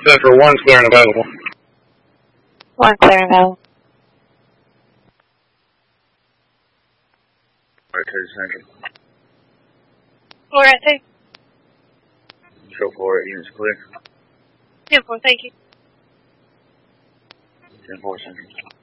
Central 1's clear and available. 1 clear and available. Right, 2 Central. 4 at 2. Show 4 at units clear. 10-4, thank you. 10-4 Central.